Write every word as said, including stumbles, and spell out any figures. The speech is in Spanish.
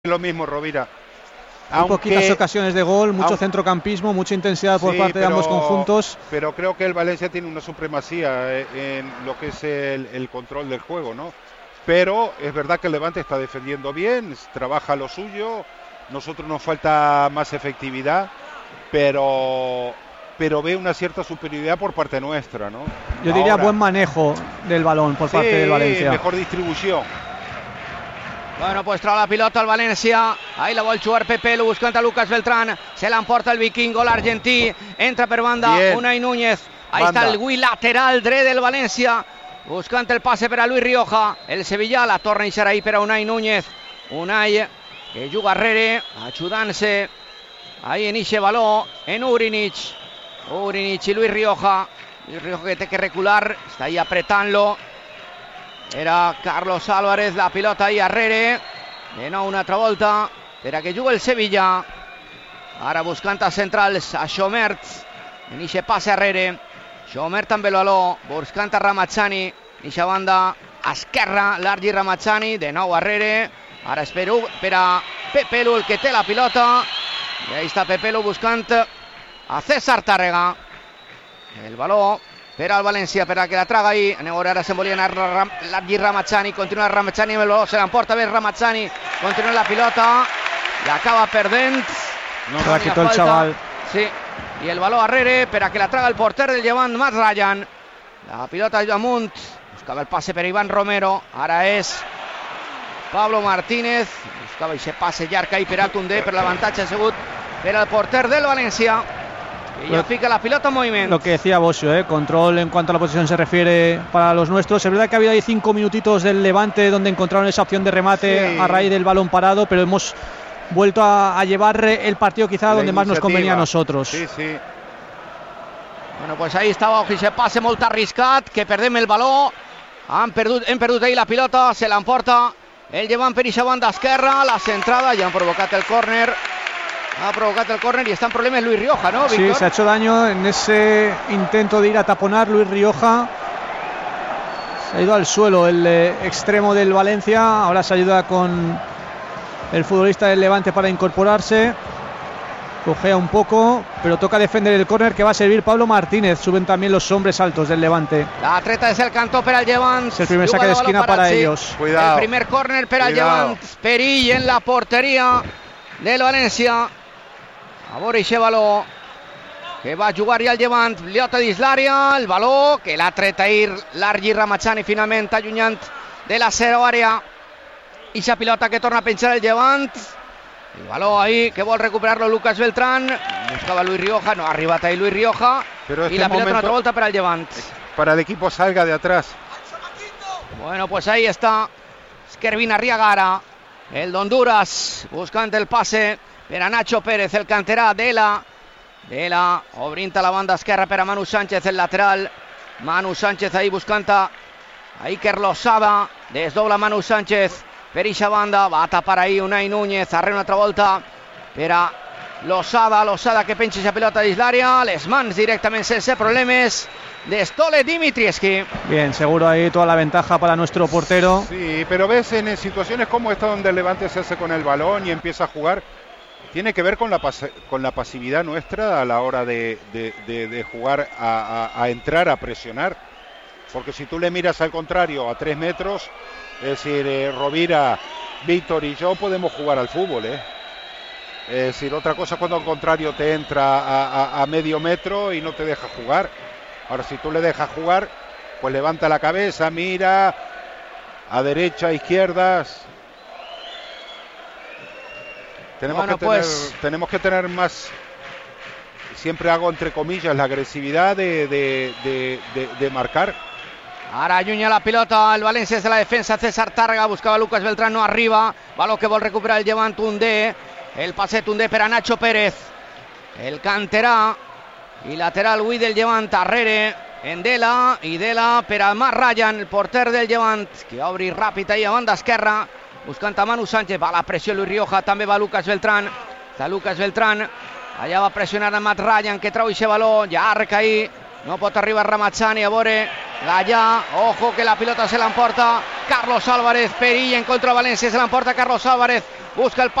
Lo mismo, Rovira. Aunque, poquitas ocasiones de gol, mucho aunque, centrocampismo, mucha intensidad por sí, parte pero, de ambos conjuntos. Pero creo que el Valencia tiene una supremacía en lo que es el, el control del juego, ¿no? Pero es verdad que el Levante está defendiendo bien, trabaja lo suyo. Nosotros nos falta más efectividad, pero pero ve una cierta superioridad por parte nuestra, ¿no? Yo diría Ahora, buen manejo del balón por sí, parte del Valencia. Mejor distribución. Bueno, pues trae la pilota al València. Ahí la vol jugar Pepelu buscant a Lucas Beltrán. Se l'emporta el vikingo, l'argentí. Entra per banda Bien. Unai Núñez. Ahí banda. Está el Gui lateral dret del València. Buscant el passe per a Luis Rioja. El Sevilla la torna a deixar ahí per a Unai Núñez. Unai que juga arrere, ajudant-se. Ahí en ixe baló, en Urinic. Urinic y Luis Rioja. Luis Rioja que té que recular. Está ahí apretant-lo. Era Carlos Álvarez, la pilota ahí arrere. De nou una altra volta per a que jugui el Sevilla. Ara buscant a centrals a Xomert. En ixe passe arrere. Xomert amb el baló, buscant a Ramazzani. En ixa banda esquerra, Largi Ramazzani. De nou arrere. Ara espero per a Pepelu, el que té la pilota. I ahí està Pepelu buscant a César Tàrrega. El baló per al València, per a que la traga ahí. Aneu a veure, ara se'n volia anar Largi Ramazzani. Continua Ramazzani amb el baló, se l'emporta bé Ramazzani. Continua la pilota i acaba perdent. No, se la quitó el chaval. Sí, i el baló arrere per a que la traga el porter del Llevant, Matt Ryan. La pilota amunt, buscava el passe per Iván Romero. Ara és Pablo Martínez. Buscava aquest passe llarg ahí per a Tundé, per l'avantatge ha sigut per al porter del València. Y ya fica la pilota en movimiento. Lo que decía Bosio, ¿eh? Control en cuanto a la posición se refiere para los nuestros. Es verdad que ha habido ahí cinco minutitos del Levante donde encontraron esa opción de remate sí. a raíz del balón parado, pero hemos vuelto a, a llevar el partido quizá la donde más nos convenía a nosotros. Sí, sí. Bueno, pues ahí estaba ese pase molt arriscat, que perdem el baló. Han perdut, hem perdut ahí la pilota, se l'emporta el Llevant per ixa banda esquerra, la centrada, ja han provocat el córner. Ha provocado el córner y está en problemas Luis Rioja, ¿no, Víctor? Sí, se ha hecho daño en ese intento de ir a taponar Luis Rioja. Se ha ido al suelo el eh, extremo del Valencia. Ahora se ayuda con el futbolista del Levante para incorporarse. Cojea un poco, pero toca defender el córner que va a servir Pablo Martínez. Suben también los hombres altos del Levante. La treta es el cantó per al Llevant. Es el primer saque de esquina para, para ellos. Cuidado. El primer córner per al Llevant. Perill en la portería del València. A veure aquest baló que va jugar ja el Llevant, pilota dins l'àrea, el baló que l'ha tret ahir Largi Ramazzani finalment allunyant de la seva àrea. Ixa pilota que torna a penjar el Llevant, el baló ahí que vol recuperar-lo Lucas Beltrán, buscava Luis Rioja, no ha arribat ahí Luis Rioja. Pero este y la pilota una altra volta per al Llevant. Para el equipo salga de atrás. Bueno, pues ahí está Kervin Arriagara, el d'Honduras, buscant el passe per a Nacho Pérez, el canterà Dela. Dela obrint a la banda esquerra per a Manu Sánchez, el lateral. Manu Sánchez ahí buscant a Iker Losada. Desdobla Manu Sánchez per ixa banda. Va a tapar ahí Unai Núñez. Arre una altra volta per a Losada. Losada que penja esa pelota dins l'àrea. Les mans directament sense problemes de Stole Dimitrievski. Bien, seguro ahí toda la ventaja para nuestro portero. Sí, pero ves en situaciones como esta donde el Levante se hace con el balón y empieza a jugar. Tiene que ver con la, pas con la pasividad nuestra a la hora de, de, de, de jugar a, a, a entrar, a presionar. Porque si tú le miras al contrario a tres metros, es decir, eh, Rovira, Víctor y yo podemos jugar al fútbol. ¿eh? Es decir, otra cosa cuando al contrario te entra a, a, a medio metro y no te deja jugar. Ahora si tú le dejas jugar, pues levanta la cabeza, mira a derecha, a izquierdas. Tenemos, bueno, que tener, pues, tenemos que tener más, siempre hago entre comillas, la agresividad de, de, de, de, de marcar. Ara allunya la pilota el València des de la defensa. César Tàrrega buscava Lucas Beltrán, no arriba. Baló que vol recuperar el Llevant Tundé. El passe Tundé per a Nacho Pérez, el canterà i lateral avui del Llevant. Arrere en Dela i Dela per a Matt Ryan, el porter del Llevant, que obri ràpid ahí a banda esquerra buscant a Manu Sánchez. Va la pressió Luis Rioja, també va Lucas Beltrán. Està Lucas Beltrán, allà va pressionar a Matt Ryan que trau aquest baló, llarg ahí, no pot arribar Ramazzani. A veure Gallà, ojo que la pilota se l'emporta Carlos Álvarez. Perilla en contra de Valencia, se la emporta Carlos Álvarez. Busca el